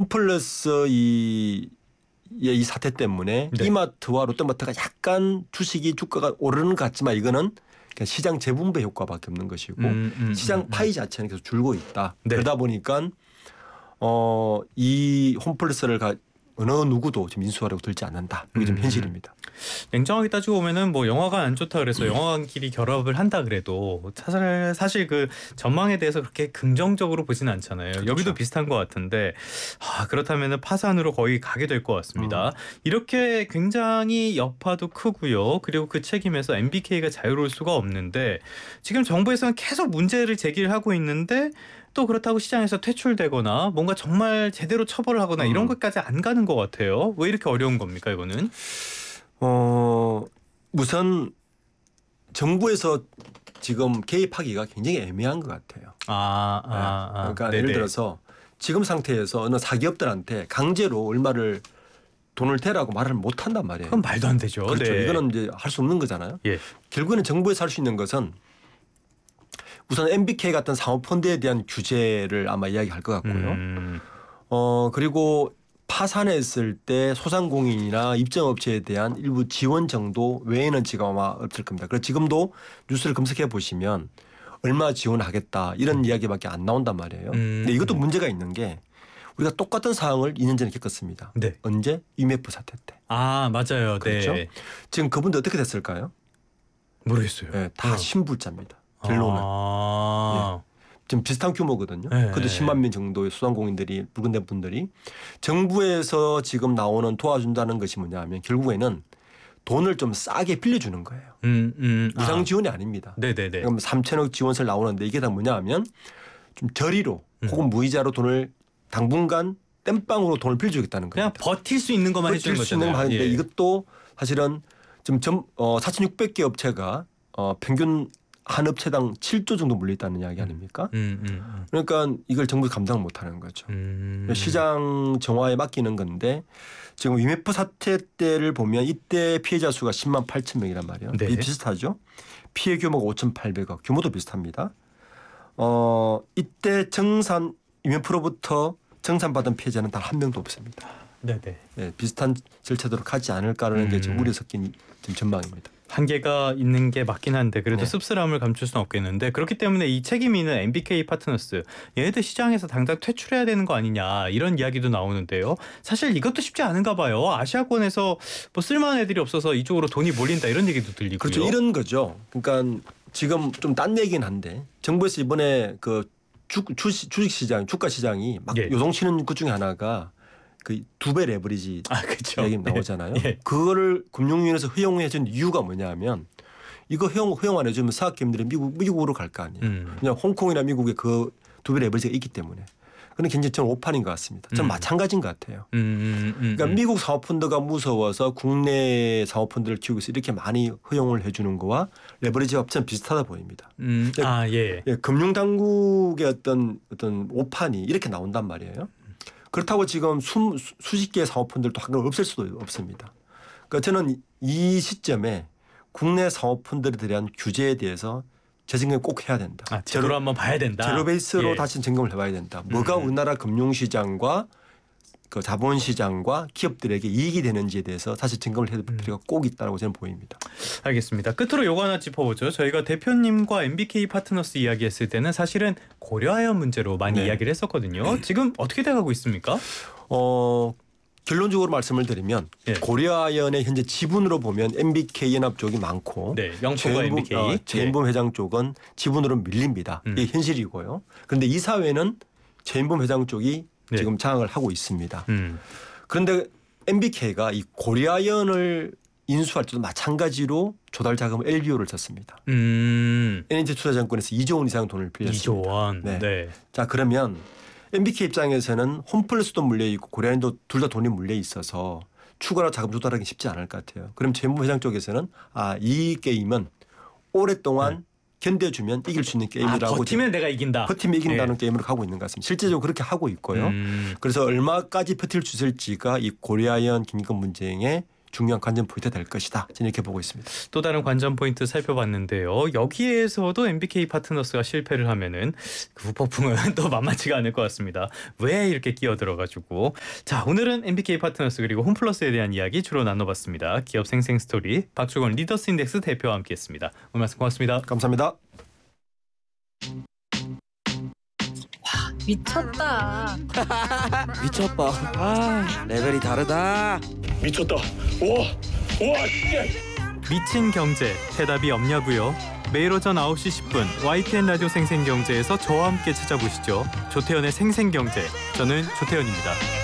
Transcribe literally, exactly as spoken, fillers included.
홈플러스 이, 이 사태 때문에 네. 이마트와 롯데마트가 약간 주식이 주가가 오르는 것 같지만 이거는 그냥 시장 재분배 효과밖에 없는 것이고 음, 음, 시장 음, 음. 파이 자체는 계속 줄고 있다. 네. 그러다 보니까 어, 이 홈플러스를 가, 어느 누구도 지금 인수하려고 들지 않는다. 이게 좀 음. 현실입니다. 냉정하게 따지고 보면은 뭐 영화관 안 좋다 그래서 영화관끼리 결합을 한다 그래도 사실 사실 그 전망에 대해서 그렇게 긍정적으로 보지는 않잖아요. 그렇죠. 여기도 비슷한 것 같은데 아, 그렇다면은 파산으로 거의 가게 될 것 같습니다. 음. 이렇게 굉장히 여파도 크고요. 그리고 그 책임에서 엠비케이가 자유로울 수가 없는데 지금 정부에서는 계속 문제를 제기를 하고 있는데 또 그렇다고 시장에서 퇴출되거나 뭔가 정말 제대로 처벌을 하거나 이런 음. 것까지 안 가는 것 같아요. 왜 이렇게 어려운 겁니까 이거는? 어, 우선 정부에서 지금 개입하기가 굉장히 애매한 것 같아요. 아, 네. 아, 아. 그러니까 네네. 예를 들어서 지금 상태에서 어느 사기업들한테 강제로 얼마를 돈을 대라고 말을 못 한단 말이에요. 그건 말도 안 되죠. 그렇죠. 네. 이거는 이제 할 수 없는 거잖아요. 예. 결국에는 정부에서 할 수 있는 것은 우선 엠비케이 같은 사모펀드에 대한 규제를 아마 이야기할 것 같고요. 음, 어 그리고 파산했을 때 소상공인이나 입점업체에 대한 일부 지원 정도 외에는 지금 아마 없을 겁니다. 그래서 지금도 뉴스를 검색해 보시면 얼마 지원하겠다 이런 음. 이야기밖에 안 나온단 말이에요. 음, 근데 이것도 음. 문제가 있는 게 우리가 똑같은 상황을 이 년 전에 겪었습니다. 네. 언제? 유엠에프 사태 때. 아, 맞아요. 그렇죠. 네. 지금 그분들 어떻게 됐을까요? 모르겠어요. 네, 다 어. 신불자입니다. 결론은. 아, 지금 비슷한 규모거든요. 네. 그것도 십만 명 정도의 소상공인들이 물건된 분들이 정부에서 지금 나오는 도와준다는 것이 뭐냐면 결국에는 돈을 좀 싸게 빌려주는 거예요. 음, 음. 무상 아. 지원이 아닙니다. 네네네. 그럼 삼천억 지원설 나오는데 이게 다 뭐냐하면 좀 저리로 음. 혹은 무이자로 돈을 당분간 땜빵으로 돈을 빌려주겠다는 그냥 겁니다. 버틸 수 있는 것만 해주는 버틸 수 있는 거잖아요. 건 하는데 예. 이것도 사실은 지금 점, 어, 사천육백 개 업체가 어, 평균 한 업체당 칠조 정도 물려있다는 이야기 아닙니까? 음, 음, 음. 그러니까 이걸 정부가 감당을 못하는 거죠. 음. 시장 정화에 맡기는 건데 지금 위메프 사태 때를 보면 이때 피해자 수가 십만 팔천 명이란 말이에요. 네. 이 비슷하죠. 피해 규모가 오천팔백억 규모도 비슷합니다. 어 이때 정산 위메프로부터 정산받은 피해자는 단 한 명도 없습니다. 네네. 네, 비슷한 절차대로 가지 않을까라는 게 지금 음. 우려 섞인 지금 전망입니다. 한계가 있는 게 맞긴 한데 그래도 네. 씁쓸함을 감출 수는 없겠는데 그렇기 때문에 이 책임이 있는 엠비케이 파트너스 얘네들 시장에서 당장 퇴출해야 되는 거 아니냐 이런 이야기도 나오는데요. 사실 이것도 쉽지 않은가 봐요. 아시아권에서 뭐 쓸만한 애들이 없어서 이쪽으로 돈이 몰린다 이런 얘기도 들리고요. 그렇죠. 이런 거죠. 그러니까 지금 좀 딴 얘기긴 한데 정부에서 이번에 그 주, 주식, 주식시장 주가 시장이 막 예. 요동치는 것 중에 하나가 그 두 배 레버리지 아, 그렇죠. 얘기 나오잖아요. 예. 예. 그거를 금융위원회에서 허용해 준 이유가 뭐냐하면 이거 허용 허용 안 해주면 사학기업들이 미국 미국으로 갈 거 아니에요. 음. 그냥 홍콩이나 미국에 그 두 배 레버리지가 있기 때문에. 그는 굉장히 저는 오판인 것 같습니다. 저는 음. 마찬가지인 것 같아요. 음, 음, 음, 그러니까 음. 미국 사모펀드가 무서워서 국내 사모펀드를 키우고 있어 이렇게 많이 허용을 해주는 거와 레버리지 합치는 비슷하다 보입니다. 음, 아, 예. 예, 금융 당국의 어떤 어떤 오판이 이렇게 나온단 말이에요. 그렇다고 지금 수, 수십 개의 사모펀드를 또 한걸 없앨 수도 없습니다. 그러니까 저는 이 시점에 국내 사모펀드에 대한 규제에 대해서 재점검 꼭 해야 된다. 아, 제대로 한번 봐야 된다. 제로 베이스로 예. 다시 점검을 해봐야 된다. 뭐가 음. 우리나라 금융시장과 그 자본시장과 기업들에게 이익이 되는지에 대해서 다시 점검을 해야 될 필요가 꼭 있다고 저는 보입니다. 알겠습니다. 끝으로 요거 하나 짚어보죠. 저희가 대표님과 엠비케이 파트너스 이야기했을 때는 사실은 고려아연 문제로 많이 네. 이야기를 했었거든요. 지금 어떻게 돼가고 있습니까? 어, 결론적으로 말씀을 드리면 예. 고려아연의 현재 지분으로 보면 엠비케이 연합 쪽이 많고 네, 영포과 최인범, 엠비케이. 어, 최인범 회장 쪽은 지분으로 밀립니다. 음. 이게 현실이고요. 그런데 이사회는 최인범 회장 쪽이 네. 지금 장악을 하고 있습니다. 음. 그런데 엠비케이가 이 고려아연을 인수할 때도 마찬가지로 조달 자금 엘비오를 썼습니다. 음. 엔에이치투자증권에서 이조 원 이상 돈을 빌렸습니다. 이조 원. 네. 네. 자 그러면 엠비케이 입장에서는 홈플러스도 물려 있고 고려아연도 둘 다 돈이 물려 있어서 추가로 자금 조달하기 쉽지 않을 것 같아요. 그럼 최인범 회장 쪽에서는 아, 이 게임은 오랫동안 네. 견뎌주면 이길 수 있는 아, 게임이라고 버티면 내가 이긴다. 버티면 이긴다는 네. 게임으로 가고 있는 것 같습니다. 실제적으로 그렇게 하고 있고요. 음. 그래서 얼마까지 버틸 수 있을지가 이 고려아연 긴급 문쟁의 중요한 관전 포인트가 될 것이다. 저는 이렇게 보고 있습니다. 또 다른 관전 포인트 살펴봤는데요. 여기에서도 엠비케이 파트너스가 실패를 하면은 그 후폭풍은 또 만만치가 않을 것 같습니다. 왜 이렇게 끼어들어가지고. 자, 오늘은 엠비케이 파트너스 그리고 홈플러스에 대한 이야기 주로 나눠봤습니다. 기업 생생 스토리 박주건 리더스 인덱스 대표와 함께했습니다. 오늘 말씀 고맙습니다. 감사합니다. 미쳤다. 미쳤다. 아, 레벨이 다르다. 미쳤다. 와, 와, 미친 경제 대답이 없냐고요? 매일 오전 아홉 시 십 분 와이티엔 라디오 생생경제에서 저와 함께 찾아보시죠. 조태현의 생생경제. 저는 조태현입니다.